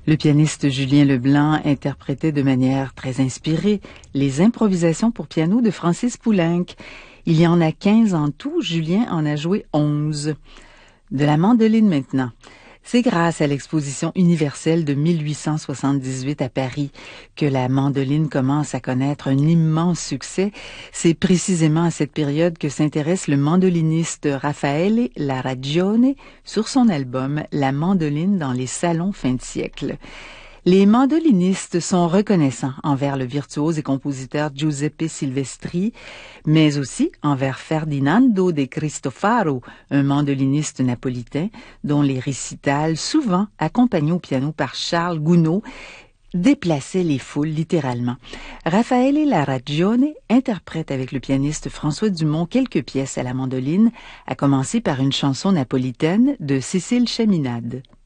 Le pianiste Julien Leblanc interprétait de manière très inspirée les improvisations pour piano de Francis Poulenc. Il y en a 15 en tout, Julien en a joué 11. De la mandoline maintenant. C'est grâce à l'exposition universelle de 1878 à Paris que la mandoline commence à connaître un immense succès. C'est précisément à cette période que s'intéresse le mandoliniste Raffaele Larragione sur son album La mandoline dans les salons fin de siècle. Les mandolinistes sont reconnaissants envers le virtuose et compositeur Giuseppe Silvestri, mais aussi envers Ferdinando de Cristofaro, un mandoliniste napolitain dont les récitals, souvent accompagnés au piano par Charles Gounod, déplaçaient les foules littéralement. Raffaele Larragione interprète avec le pianiste François Dumont quelques pièces à la mandoline, à commencer par une chanson napolitaine de Cécile Chaminade.